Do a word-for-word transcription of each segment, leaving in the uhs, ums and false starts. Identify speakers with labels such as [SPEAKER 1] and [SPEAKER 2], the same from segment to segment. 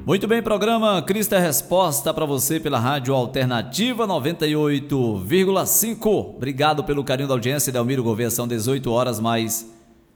[SPEAKER 1] Muito bem, programa Cristo é Resposta para você pela Rádio Alternativa noventa e oito vírgula cinco. Obrigado pelo carinho da audiência, Delmiro Gouveia. São dezoito horas mais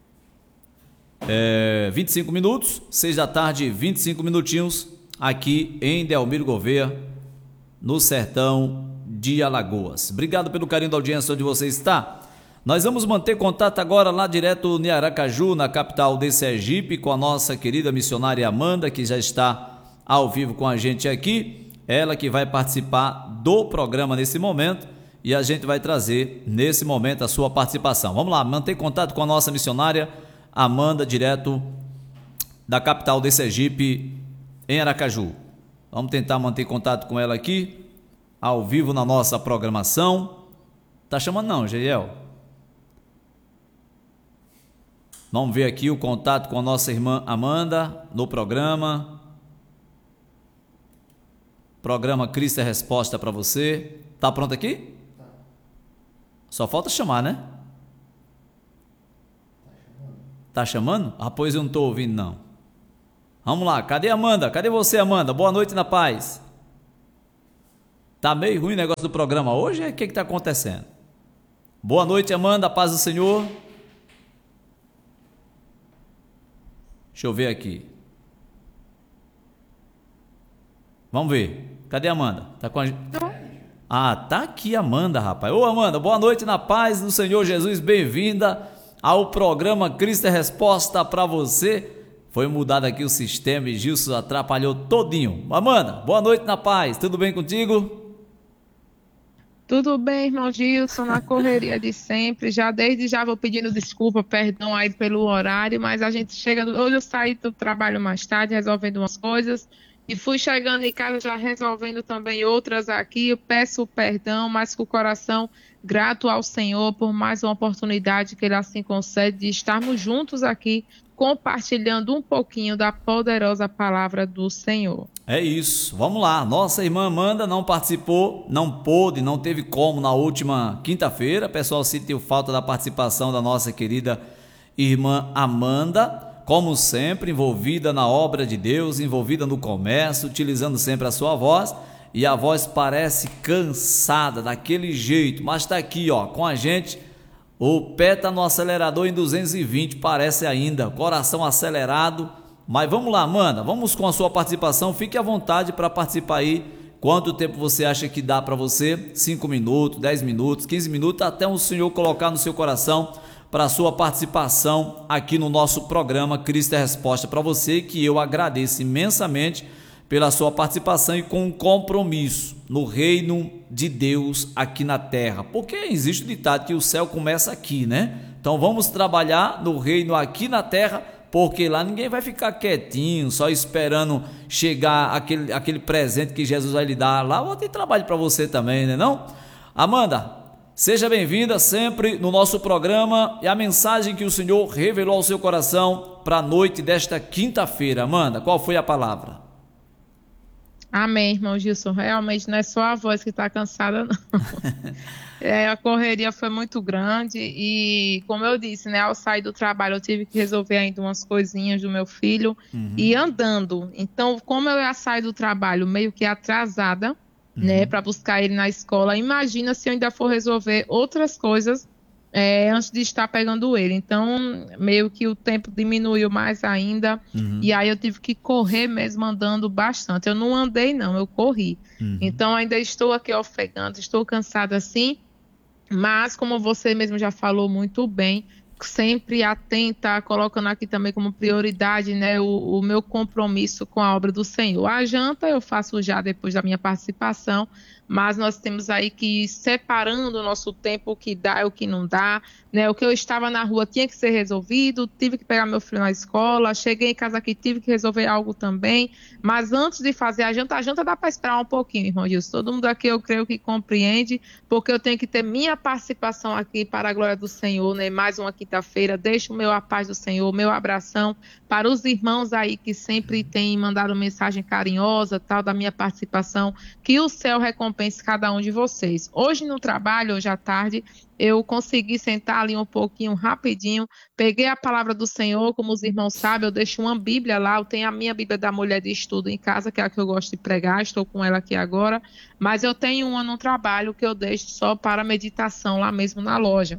[SPEAKER 1] é, vinte e cinco minutos, seis da tarde, vinte e cinco minutinhos, aqui em Delmiro Gouveia, no sertão de Alagoas. Obrigado pelo carinho da audiência onde você está. Nós vamos manter contato agora lá direto em Aracaju, na capital de Sergipe, com a nossa querida missionária Amanda, que já está ao vivo com a gente aqui. Ela que vai participar do programa nesse momento e a gente vai trazer nesse momento a sua participação. Vamos lá, manter contato com a nossa missionária Amanda, direto da capital de Sergipe, em Aracaju. Vamos tentar manter contato com ela aqui, ao vivo na nossa programação. Tá chamando não, Geiel? Vamos ver aqui o contato com a nossa irmã Amanda no programa. Programa Cristo é Resposta para você. Tá pronto aqui? Tá. Só falta chamar, né? Tá chamando. Tá chamando? Ah, pois eu não tô ouvindo não. Vamos lá, cadê a Amanda? Cadê você, Amanda? Boa noite na paz. Tá meio ruim o negócio do programa hoje? O que que tá acontecendo? Boa noite, Amanda, a paz do Senhor. Deixa eu ver aqui. Vamos ver. Cadê a Amanda? Tá com a gente? Ah, tá aqui a Amanda, rapaz. Ô, Amanda, boa noite na paz do Senhor Jesus. Bem-vinda ao programa Cristo é Resposta para você. Foi mudado aqui o sistema e Gilson atrapalhou todinho. Amanda, boa noite na paz. Tudo bem contigo?
[SPEAKER 2] Tudo bem, irmão Gilson, na correria de sempre. Já desde já vou pedindo desculpa, perdão aí pelo horário, mas a gente chega... Hoje eu saí do trabalho mais tarde, resolvendo umas coisas, e fui chegando em casa já resolvendo também outras aqui. Eu peço perdão, mas com o coração grato ao Senhor por mais uma oportunidade que Ele assim concede de estarmos juntos aqui, compartilhando um pouquinho da poderosa palavra do Senhor.
[SPEAKER 1] É isso, vamos lá. Nossa irmã Amanda não participou, não pôde, não teve como na última quinta-feira. O pessoal sentiu falta da participação da nossa querida irmã Amanda, como sempre, envolvida na obra de Deus, envolvida no comércio, utilizando sempre a sua voz, e a voz parece cansada, daquele jeito, mas está aqui, ó, com a gente. O pé está no acelerador em duzentos e vinte, parece ainda, coração acelerado. Mas vamos lá, Amanda, vamos com a sua participação. Fique à vontade para participar aí. Quanto tempo você acha que dá para você? cinco minutos, dez minutos, quinze minutos, até o Senhor colocar no seu coração para a sua participação aqui no nosso programa Cristo é Resposta para você, que eu agradeço imensamente pela sua participação e com um compromisso no reino de Deus aqui na terra, porque existe o ditado que o céu começa aqui, né? Então vamos trabalhar no reino aqui na terra, porque lá ninguém vai ficar quietinho, só esperando chegar aquele, aquele presente que Jesus vai lhe dar. Lá vai ter trabalho para você também, né não? Amanda, seja bem-vinda sempre no nosso programa e a mensagem que o Senhor revelou ao seu coração para a noite desta quinta-feira. Amanda, qual foi a palavra?
[SPEAKER 2] Amém, irmão Gilson. Realmente não é só a voz que está cansada, não. É, a correria foi muito grande e, como eu disse, né, ao sair do trabalho eu tive que resolver ainda umas coisinhas do meu filho, uhum. E andando. Então, como eu ia sair do trabalho meio que atrasada, uhum. né, para buscar ele na escola, imagina se eu ainda for resolver outras coisas é, antes de estar pegando ele. Então, meio que o tempo diminuiu mais ainda, uhum. E aí eu tive que correr mesmo andando bastante. Eu não andei não, eu corri. Uhum. Então, ainda estou aqui ofegante, estou cansada assim, mas como você mesmo já falou muito bem, sempre atenta, colocando aqui também como prioridade, né, o, o meu compromisso com a obra do Senhor. A janta eu faço já depois da minha participação, mas nós temos aí que ir separando o nosso tempo, o que dá e o que não dá, né? O que eu estava na rua tinha que ser resolvido, tive que pegar meu filho na escola, cheguei em casa aqui, tive que resolver algo também, mas antes de fazer a janta, a janta dá para esperar um pouquinho, irmão Gilson. Todo mundo aqui eu creio que compreende, porque eu tenho que ter minha participação aqui para a glória do Senhor, né? Mais uma quinta quinta-feira. Deixo o meu a paz do Senhor, meu abração para os irmãos aí que sempre têm mandado mensagem carinhosa, tal, da minha participação. Que o céu recompense cada um de vocês. Hoje no trabalho, hoje à tarde, eu consegui sentar ali um pouquinho rapidinho, peguei a palavra do Senhor, como os irmãos sabem, eu deixo uma Bíblia lá, eu tenho a minha Bíblia da mulher de estudo em casa, que é a que eu gosto de pregar, estou com ela aqui agora, mas eu tenho uma no trabalho que eu deixo só para meditação lá mesmo na loja.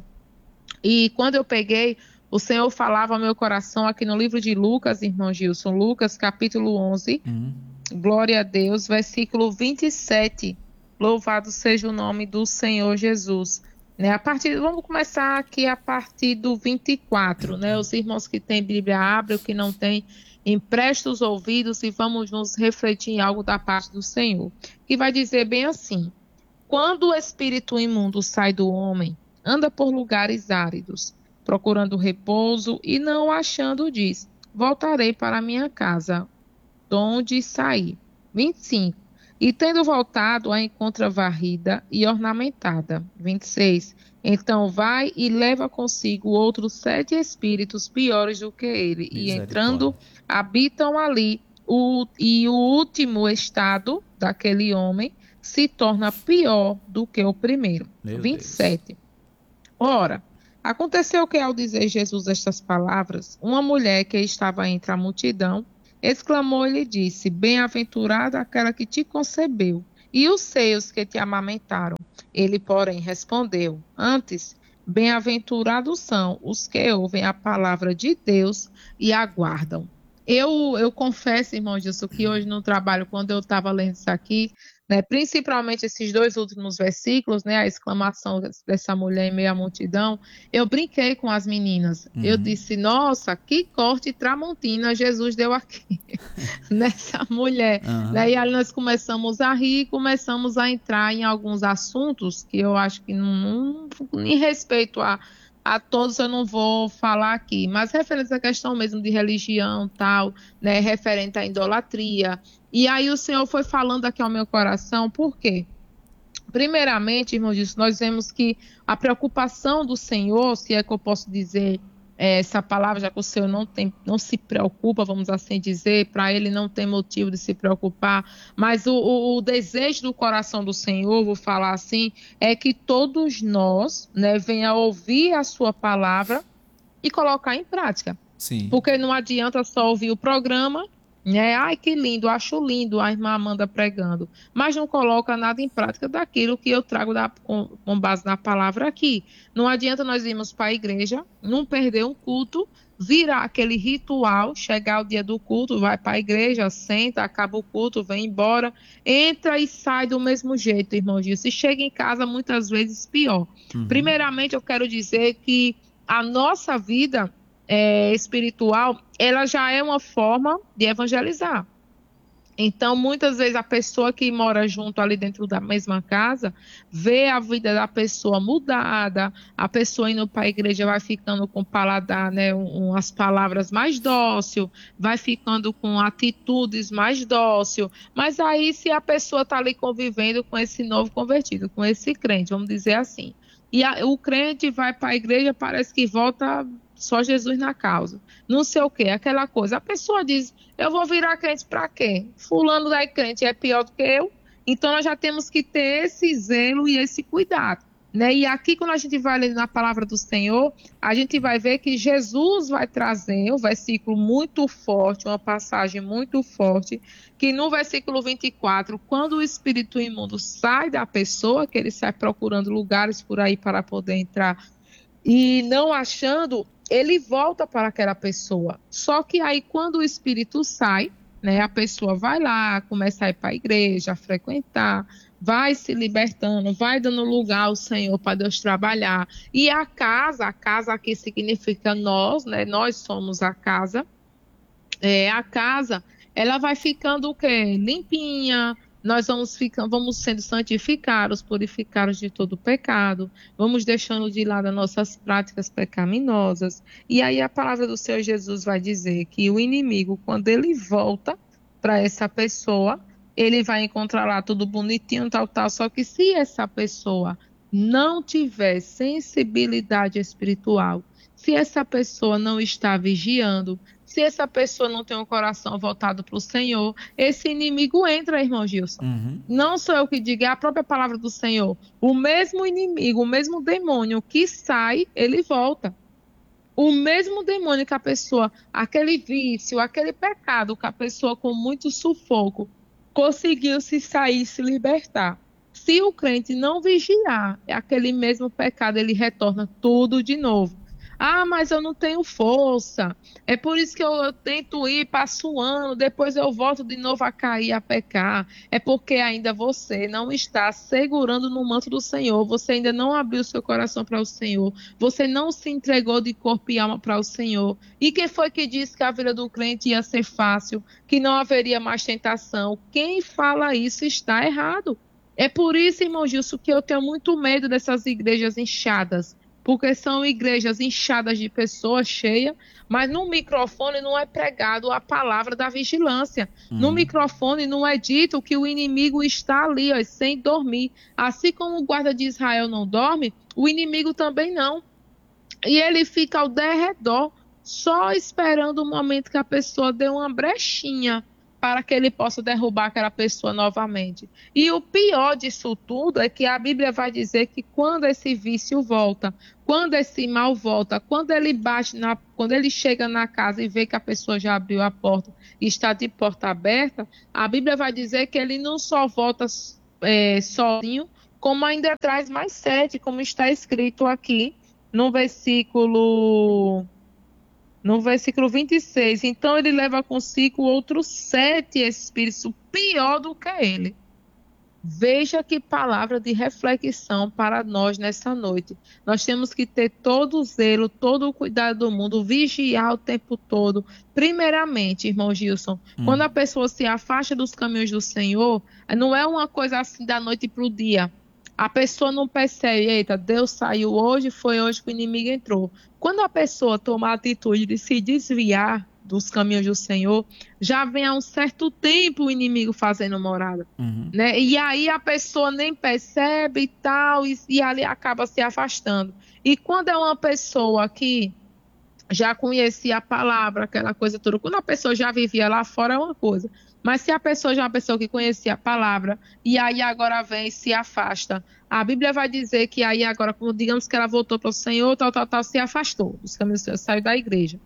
[SPEAKER 2] E quando eu peguei, o Senhor falava ao meu coração aqui no livro de Lucas, irmão Gilson, Lucas capítulo onze, uhum. Glória a Deus, versículo vinte e sete, louvado seja o nome do Senhor Jesus. Né, a partir, vamos começar aqui a partir do vinte e quatro, né? Os irmãos que têm Bíblia abrem, o que não tem, empresta os ouvidos e vamos nos refletir em algo da parte do Senhor. Que vai dizer bem assim: quando o espírito imundo sai do homem, anda por lugares áridos, procurando repouso e não achando, diz: voltarei para minha casa, de onde saí. vinte e cinco. E tendo voltado, a encontra varrida e ornamentada. vinte e seis. Então vai e leva consigo outros sete espíritos piores do que ele. E entrando, habitam ali. O, e o último estado daquele homem se torna pior do que o primeiro. Meu vinte e sete. Deus. Ora, aconteceu que ao dizer Jesus estas palavras, uma mulher que estava entre a multidão, exclamou e lhe disse: bem-aventurada aquela que te concebeu, e os seios que te amamentaram. Ele, porém, respondeu: antes, bem-aventurados são os que ouvem a palavra de Deus e aguardam. Eu, eu confesso, irmão Gilson, que hoje no trabalho, quando eu estava lendo isso aqui, né, principalmente esses dois últimos versículos, né, a exclamação dessa mulher em meio à multidão, eu brinquei com as meninas. Uhum. Eu disse: nossa, que corte tramontina Jesus deu aqui nessa mulher. Uhum. Daí aí nós começamos a rir e começamos a entrar em alguns assuntos que eu acho que não, não em respeito a A todos eu não vou falar aqui, mas referente à questão mesmo de religião, tal, né, referente à idolatria. E aí o Senhor foi falando aqui ao meu coração, por quê? Primeiramente, irmão, nós vemos que a preocupação do Senhor, se é que eu posso dizer é, essa palavra, já que o Senhor não, tem, não se preocupa, vamos assim dizer, para Ele não tem motivo de se preocupar, mas o, o, o desejo do coração do Senhor, vou falar assim, é que todos nós, né, venha ouvir a sua palavra e colocar em prática. Sim. Porque não adianta só ouvir o programa, né? Ai, que lindo, acho lindo a irmã Amanda pregando, mas não coloca nada em prática daquilo que eu trago da, com, com base na palavra aqui. Não adianta nós irmos para a igreja, não perder um culto, virar aquele ritual, chegar o dia do culto, vai para a igreja, senta, acaba o culto, vem embora, entra e sai do mesmo jeito, irmão Gil. Se chega em casa, muitas vezes pior. Uhum. Primeiramente, eu quero dizer que a nossa vida É, espiritual, ela já é uma forma de evangelizar. Então, muitas vezes a pessoa que mora junto ali dentro da mesma casa, vê a vida da pessoa mudada, a pessoa indo para a igreja vai ficando com paladar, né, um, as palavras mais dócil, vai ficando com atitudes mais dócil, mas aí se a pessoa está ali convivendo com esse novo convertido, com esse crente, vamos dizer assim, e a, o crente vai para a igreja, parece que volta só Jesus na causa, não sei o que, aquela coisa, a pessoa diz: eu vou virar crente para quê? Fulano da crente é pior do que eu, então nós já temos que ter esse zelo e esse cuidado, né? E aqui quando a gente vai ler na palavra do Senhor, a gente vai ver que Jesus vai trazer um versículo muito forte, uma passagem muito forte, que no versículo vinte e quatro, quando o espírito imundo sai da pessoa, que ele sai procurando lugares por aí para poder entrar, e não achando, ele volta para aquela pessoa. Só que aí quando o espírito sai, né, a pessoa vai lá, começa a ir para a igreja, a frequentar, vai se libertando, vai dando lugar ao Senhor para Deus trabalhar. E a casa, a casa aqui significa nós, né, nós somos a casa, é, a casa, ela vai ficando o quê? Limpinha. Nós vamos, ficando, vamos sendo santificados, purificados de todo pecado, vamos deixando de lado as nossas práticas pecaminosas. E aí a palavra do Senhor Jesus vai dizer que o inimigo, quando ele volta para essa pessoa, ele vai encontrar lá tudo bonitinho, tal, tal. Só que se essa pessoa não tiver sensibilidade espiritual, se essa pessoa não está vigiando, se essa pessoa não tem um coração voltado para o Senhor, esse inimigo entra, irmão Gilson.
[SPEAKER 1] Uhum.
[SPEAKER 2] Não sou eu que digo, é a própria palavra do Senhor. O mesmo inimigo, o mesmo demônio que sai, ele volta. O mesmo demônio que a pessoa, aquele vício, aquele pecado que a pessoa com muito sufoco conseguiu se sair, se libertar. Se o crente não vigiar, aquele mesmo pecado, ele retorna tudo de novo. Ah, mas eu não tenho força. É por isso que eu, eu tento ir, passo um ano, depois eu volto de novo a cair, a pecar. É porque ainda você não está segurando no manto do Senhor. Você ainda não abriu seu coração para o Senhor. Você não se entregou de corpo e alma para o Senhor. E quem foi que disse que a vida do crente ia ser fácil, que não haveria mais tentação? Quem fala isso está errado. É por isso, irmão Gilson, que eu tenho muito medo dessas igrejas inchadas. Porque são igrejas inchadas de pessoas cheias, mas no microfone não é pregado a palavra da vigilância. Uhum. No microfone não é dito que o inimigo está ali, ó, sem dormir. Assim como o guarda de Israel não dorme, o inimigo também não. E ele fica ao derredor, só esperando o momento que a pessoa dê uma brechinha para que ele possa derrubar aquela pessoa novamente. E o pior disso tudo é que a Bíblia vai dizer que quando esse vício volta, quando esse mal volta, quando ele bate na, quando ele chega na casa e vê que a pessoa já abriu a porta e está de porta aberta, a Bíblia vai dizer que ele não só volta é, sozinho, como ainda traz mais sete, como está escrito aqui no versículo... No versículo vinte e seis, então ele leva consigo outros sete espíritos, pior do que ele. Veja que palavra de reflexão para nós nessa noite. Nós temos que ter todo o zelo, todo o cuidado do mundo, vigiar o tempo todo. Primeiramente, irmão Gilson, hum. quando a pessoa se afasta dos caminhos do Senhor, não é uma coisa assim da noite para o dia. A pessoa não percebe, eita, Deus saiu hoje, foi hoje que o inimigo entrou. Quando a pessoa toma a atitude de se desviar dos caminhos do Senhor, já vem há um certo tempo o inimigo fazendo morada. Uhum. Né? E aí a pessoa nem percebe e tal, e, e ali acaba se afastando. E quando é uma pessoa que já conhecia a palavra, aquela coisa toda, quando a pessoa já vivia lá fora é uma coisa. Mas se a pessoa já é uma pessoa que conhecia a palavra, e aí agora vem e se afasta, a Bíblia vai dizer que aí agora, como digamos que ela voltou para o Senhor, tal, tal, tal, se afastou dos caminhos do Senhor, saiu da igreja.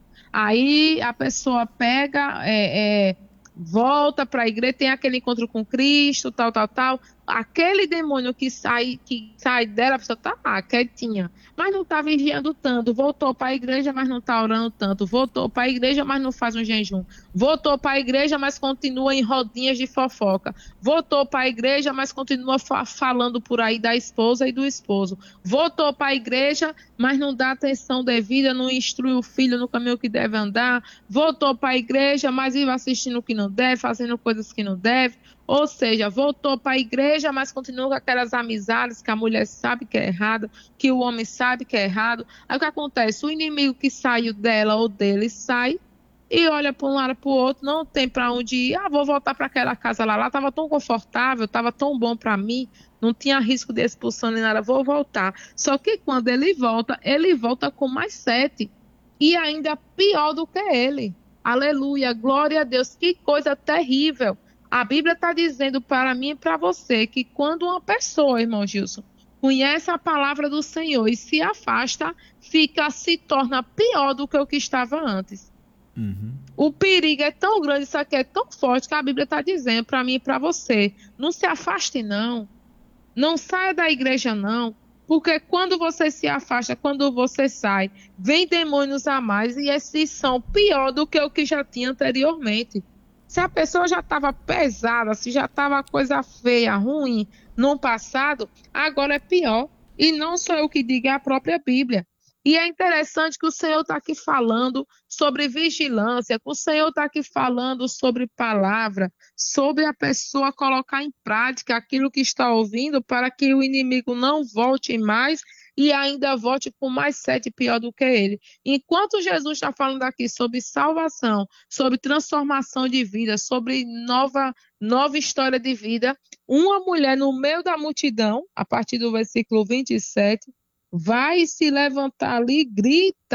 [SPEAKER 2] Aí a pessoa pega, é, é, volta para a igreja, tem aquele encontro com Cristo, tal, tal, tal. Aquele demônio que sai, que sai dela, a pessoa está lá, quietinha, mas não está vigiando tanto. Voltou para a igreja, mas não está orando tanto. Voltou para a igreja, mas não faz um jejum. Voltou para a igreja, mas continua em rodinhas de fofoca. Voltou para a igreja, mas continua fa- falando por aí da esposa e do esposo. Voltou para a igreja, mas não dá atenção devida, não instrui o filho no caminho que deve andar. Voltou para a igreja, mas vive assistindo o que não deve, fazendo coisas que não deve. Ou seja, voltou para a igreja, mas continua com aquelas amizades que a mulher sabe que é errado, que o homem sabe que é errado. Aí o que acontece? O inimigo que saiu dela ou dele sai e olha para um lado para o outro, não tem para onde ir. Ah, vou voltar para aquela casa lá, lá estava tão confortável, estava tão bom para mim, não tinha risco de expulsão nem nada, vou voltar. Só que quando ele volta, ele volta com mais sete e ainda pior do que ele. Aleluia, glória a Deus, que coisa terrível. A Bíblia está dizendo para mim e para você que quando uma pessoa, irmão Gilson, conhece a palavra do Senhor e se afasta, fica, se torna pior do que o que estava antes. Uhum. O perigo é tão grande, isso aqui é tão forte que a Bíblia está dizendo para mim e para você. Não se afaste não, não saia da igreja não, porque quando você se afasta, quando você sai, vem demônios a mais e esses são pior do que o que já tinha anteriormente. Se a pessoa já estava pesada, se já estava coisa feia, ruim no passado, agora é pior. E não sou eu que digo, é a própria Bíblia. E é interessante que o Senhor está aqui falando sobre vigilância, que o Senhor está aqui falando sobre palavra, sobre a pessoa colocar em prática aquilo que está ouvindo para que o inimigo não volte mais e ainda volte com mais sete pior do que ele. Enquanto Jesus está falando aqui sobre salvação, sobre transformação de vida, sobre nova, nova história de vida, uma mulher no meio da multidão, a partir do versículo vinte e sete, vai se levantar ali e grita,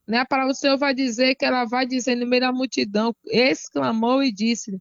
[SPEAKER 2] né? A palavra do Senhor vai dizer que ela vai dizer no meio da multidão, exclamou e disse: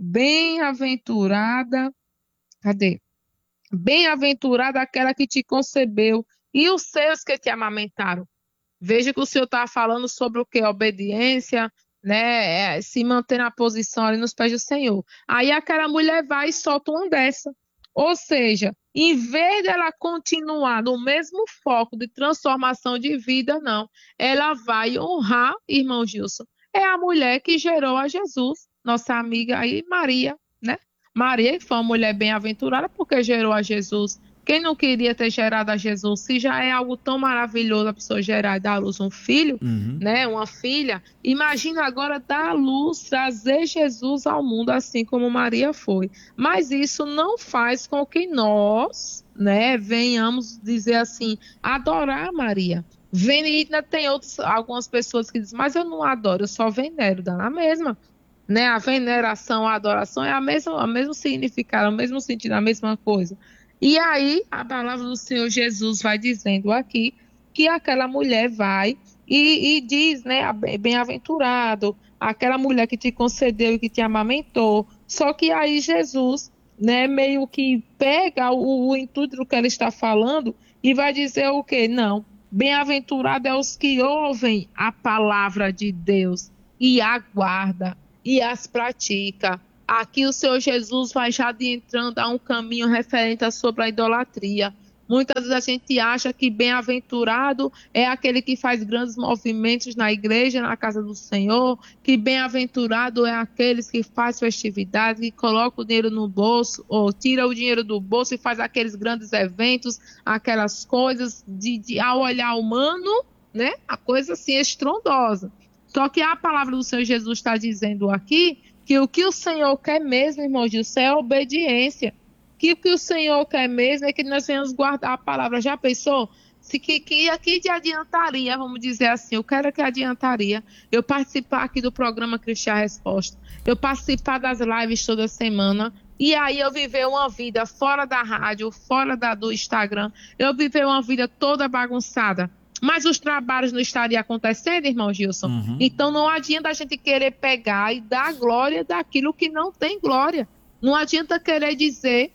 [SPEAKER 2] bem-aventurada, cadê? Bem-aventurada aquela que te concebeu e os seus que te amamentaram. Veja que o Senhor está falando sobre o que? Obediência, né? É, se manter na posição ali nos pés do Senhor. Aí aquela mulher vai e solta uma dessa. Ou seja, em vez dela continuar no mesmo foco de transformação de vida, não. Ela vai honrar, irmão Gilson. É a mulher que gerou a Jesus, nossa amiga aí, Maria, né? Maria, que foi uma mulher bem-aventurada porque gerou a Jesus. Quem não queria ter gerado a Jesus? Se já é algo tão maravilhoso a pessoa gerar e dar à luz um filho,
[SPEAKER 1] Uhum.
[SPEAKER 2] né, uma filha, imagina agora dar à luz, trazer Jesus ao mundo, assim como Maria foi. Mas isso não faz com que nós, né, venhamos dizer assim, adorar Maria. Ainda tem outros, algumas pessoas que dizem, mas eu não adoro, eu só venero, dá na mesma. Né? A veneração, a adoração é a mesma, o mesmo significado, o mesmo sentido, a mesma coisa. E aí, a palavra do Senhor Jesus vai dizendo aqui que aquela mulher vai e, e diz, né, bem-aventurado, aquela mulher que te concedeu e que te amamentou. Só que aí Jesus, né, meio que pega o, o intuito do que ela está falando e vai dizer o quê? Não, bem-aventurado é os que ouvem a palavra de Deus e aguarda e as pratica. Aqui o Senhor Jesus vai já adentrando a um caminho referente sobre a idolatria. Muitas vezes a gente acha que bem-aventurado é aquele que faz grandes movimentos na igreja, na casa do Senhor, que bem-aventurado é aqueles que faz festividade, que coloca o dinheiro no bolso, ou tira o dinheiro do bolso e faz aqueles grandes eventos, aquelas coisas de, de ao olhar humano, né? A coisa assim estrondosa. Só que a palavra do Senhor Jesus está dizendo aqui que o que o Senhor quer mesmo, irmão Gilson, é obediência. Que o que o Senhor quer mesmo é que nós venhamos guardar a palavra. Já pensou? Se que, que aqui de adiantaria, vamos dizer assim, eu quero que adiantaria eu participar aqui do programa Cristian Resposta, eu participar das lives toda semana, e aí eu viver uma vida fora da rádio, fora da, do Instagram, eu viver uma vida toda bagunçada. Mas os trabalhos não estariam acontecendo, irmão Gilson?
[SPEAKER 1] Uhum.
[SPEAKER 2] Então não adianta a gente querer pegar e dar glória daquilo que não tem glória. Não adianta querer dizer,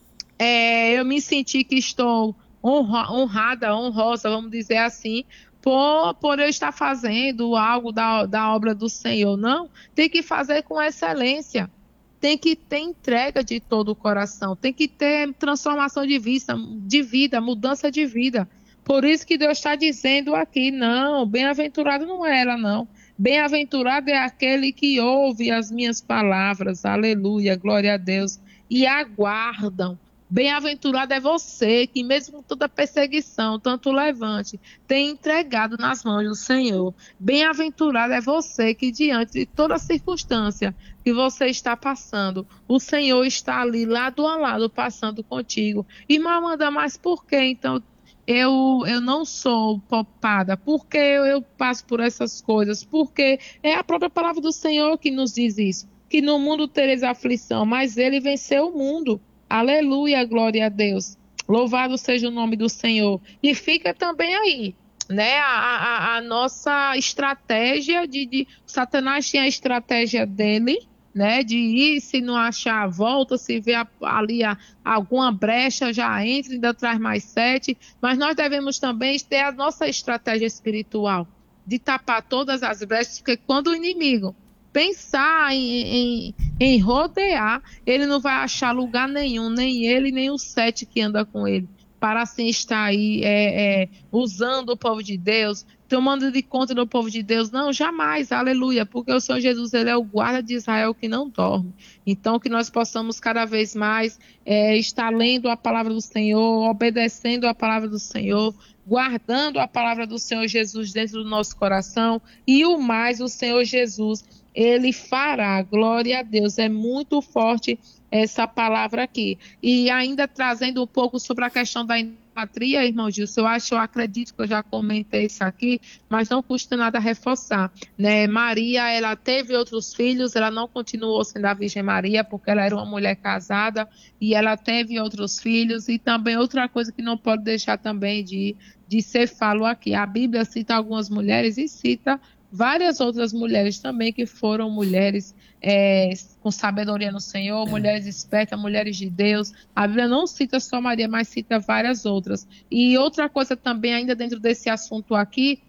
[SPEAKER 2] é, eu me senti que estou honra, honrada, honrosa, vamos dizer assim, por, por eu estar fazendo algo da, da obra do Senhor. Não, tem que fazer com excelência. Tem que ter entrega de todo o coração. Tem que ter transformação de vida, de vida, mudança de vida. Por isso que Deus está dizendo aqui, não, bem-aventurado não é ela, não. Bem-aventurado é aquele que ouve as minhas palavras, aleluia, glória a Deus, e aguardam. Bem-aventurado é você que mesmo com toda perseguição, tanto levante, tem entregado nas mãos do Senhor. Bem-aventurado é você que diante de toda circunstância que você está passando, o Senhor está ali lado a lado passando contigo. Irmã Amanda, mas por que então Eu, eu não sou poupada, porque eu, eu passo por essas coisas, porque é a própria palavra do Senhor que nos diz isso, que no mundo tereis aflição, mas ele venceu o mundo. Aleluia, glória a Deus. Louvado seja o nome do Senhor. E fica também aí, né, a, a, a nossa estratégia de, de... Satanás tinha a estratégia dele, né, de ir, se não achar, volta, se vê a, ali a, alguma brecha, já entra, ainda traz mais sete, mas nós devemos também ter a nossa estratégia espiritual, de tapar todas as brechas, porque quando o inimigo pensar em, em, em rodear, ele não vai achar lugar nenhum, nem ele, nem o sete que anda com ele, para assim estar aí é, é, usando o povo de Deus, tomando de conta do povo de Deus. Não, jamais, aleluia, porque o Senhor Jesus, ele é o guarda de Israel que não dorme. Então, que nós possamos cada vez mais é, estar lendo a palavra do Senhor, obedecendo a palavra do Senhor, guardando a palavra do Senhor Jesus dentro do nosso coração, e o mais, o Senhor Jesus, ele fará, glória a Deus, é muito forte essa palavra aqui. E ainda trazendo um pouco sobre a questão da idolatria, irmão Gilson, eu acho, eu acredito que eu já comentei isso aqui, mas não custa nada reforçar, né? Maria, ela teve outros filhos, ela não continuou sendo a Virgem Maria, porque ela era uma mulher casada, e ela teve outros filhos, e também outra coisa que não pode deixar também de, de Cefalo aqui. A Bíblia cita algumas mulheres e cita várias outras mulheres também que foram mulheres é, com sabedoria no Senhor, mulheres espertas, mulheres de Deus. A Bíblia não cita só Maria, mas cita várias outras. E outra coisa também, ainda dentro desse assunto aqui,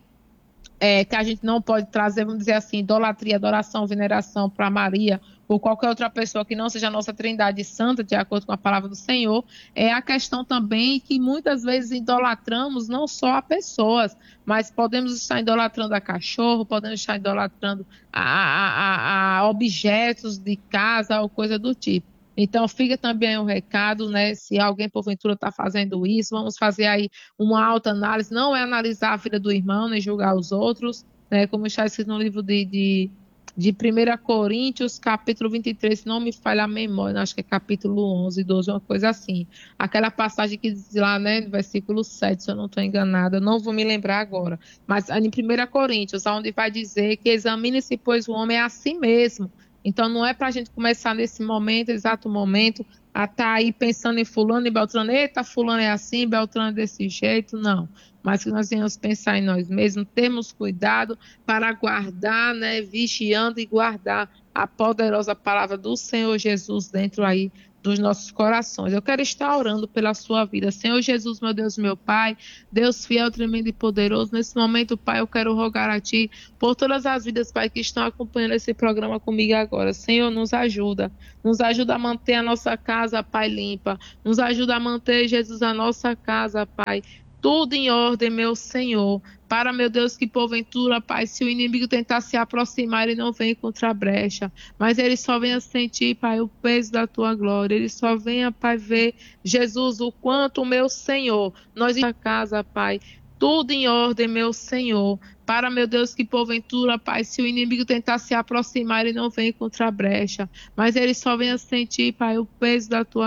[SPEAKER 2] é, que a gente não pode trazer, vamos dizer assim, idolatria, adoração, veneração para Maria ou qualquer outra pessoa que não seja a nossa Trindade Santa, de acordo com a palavra do Senhor, é a questão também que muitas vezes idolatramos não só a pessoas, mas podemos estar idolatrando a cachorro, podemos estar idolatrando a, a, a, a objetos de casa ou coisa do tipo. Então, fica também um recado, né? Se alguém, porventura, está fazendo isso, vamos fazer aí uma autoanálise. Não é analisar a vida do irmão, nem julgar os outros, né? Como está escrito no livro de, de, de primeira Coríntios, capítulo vinte e três, se não me falha a memória, acho que é capítulo onze, doze, uma coisa assim. Aquela passagem que diz lá, né, no versículo sete, se eu não estou enganada, eu não vou me lembrar agora. Mas em primeira Coríntios, onde vai dizer que examine-se, pois o homem é a si mesmo. Então, não é para a gente começar nesse momento, exato momento, a estar tá aí pensando em fulano e Beltrano, eita, fulano é assim, Beltrano é desse jeito, não. Mas que nós venhamos pensar em nós mesmos, termos cuidado para guardar, né, vigiando e guardar a poderosa palavra do Senhor Jesus dentro aí dos nossos corações. Eu quero estar orando pela sua vida. Senhor Jesus, meu Deus, meu Pai, Deus fiel, tremendo e poderoso, nesse momento, Pai, eu quero rogar a Ti por todas as vidas, Pai, que estão acompanhando esse programa comigo agora. Senhor, nos ajuda. Nos ajuda a manter a nossa casa, Pai, limpa. Nos ajuda a manter, Jesus, a nossa casa, Pai, tudo em ordem, meu Senhor. Para, meu Deus, que porventura, Pai, se o inimigo tentar se aproximar, ele não vem contra a brecha, mas ele só venha sentir, Pai, o peso da Tua glória. Ele só venha, Pai, ver, Jesus, o quanto, meu Senhor, nós em casa, Pai, tudo em ordem, meu Senhor. Para, meu Deus, que porventura, Pai, se o inimigo tentar se aproximar, ele não vem contra a brecha, mas ele só venha sentir, Pai, o peso da Tua